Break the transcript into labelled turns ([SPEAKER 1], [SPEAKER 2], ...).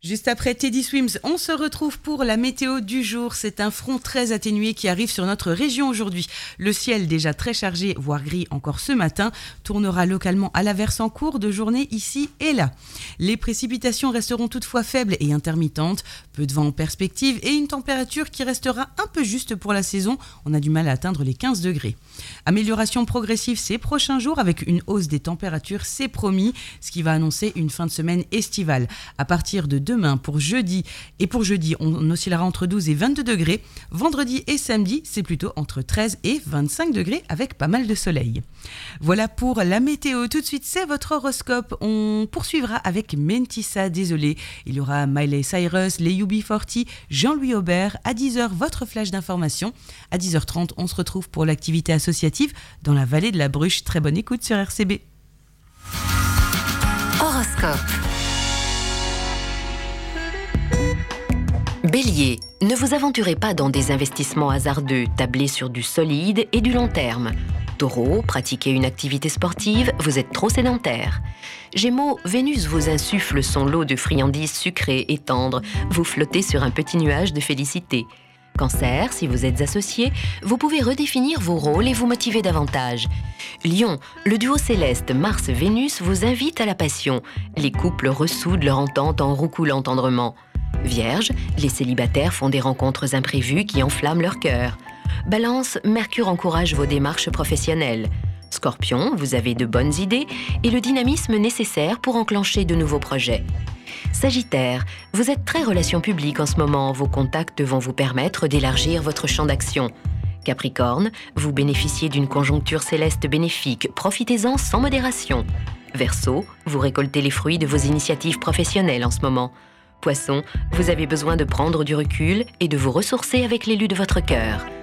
[SPEAKER 1] Juste après Teddy Swims, on se retrouve pour la météo du jour. C'est un front très atténué qui arrive sur notre région aujourd'hui. Le ciel déjà très chargé, voire gris encore ce matin, tournera localement à l'averse en cours de journée ici et là. Les précipitations resteront toutefois faibles et intermittentes. Peu de vent en perspective et une température qui restera un peu juste pour la saison. On a du mal à atteindre les 15 degrés. Amélioration progressive ces prochains jours avec une hausse des températures, c'est promis, ce qui va annoncer une fin de semaine estivale. À partir de demain pour jeudi, on oscillera entre 12 et 22 degrés. Vendredi et samedi, c'est plutôt entre 13 et 25 degrés avec pas mal de soleil. Voilà pour la météo. Tout de suite, c'est votre horoscope. On poursuivra avec Mentissa, désolé. Il y aura Miley Cyrus, les UB40, Jean-Louis Aubert. À 10h, votre flash d'information. À 10h30, on se retrouve pour l'activité associative dans la vallée de la Bruche. Très bonne écoute sur RCB.
[SPEAKER 2] Horoscope. Bélier, ne vous aventurez pas dans des investissements hasardeux, tablez sur du solide et du long terme. Taureau, pratiquez une activité sportive, vous êtes trop sédentaire. Gémeaux, Vénus vous insuffle son lot de friandises sucrées et tendres, vous flottez sur un petit nuage de félicité. Cancer, si vous êtes associé, vous pouvez redéfinir vos rôles et vous motiver davantage. Lion, le duo céleste Mars-Vénus vous invite à la passion. Les couples ressoudent leur entente en roucoulant tendrement. Vierge, les célibataires font des rencontres imprévues qui enflamment leur cœur. Balance, Mercure encourage vos démarches professionnelles. Scorpion, vous avez de bonnes idées et le dynamisme nécessaire pour enclencher de nouveaux projets. Sagittaire, vous êtes très relations publiques en ce moment, vos contacts vont vous permettre d'élargir votre champ d'action. Capricorne, vous bénéficiez d'une conjoncture céleste bénéfique, profitez-en sans modération. Verseau, vous récoltez les fruits de vos initiatives professionnelles en ce moment. Poisson, vous avez besoin de prendre du recul et de vous ressourcer avec l'élu de votre cœur.